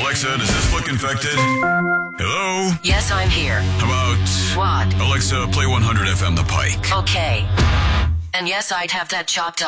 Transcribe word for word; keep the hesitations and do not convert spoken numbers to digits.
Alexa, does this look infected? Hello? Yes, I'm here. How about... What? Alexa, play one hundred F M The Pike. Okay. And yes, I'd have that chopped up.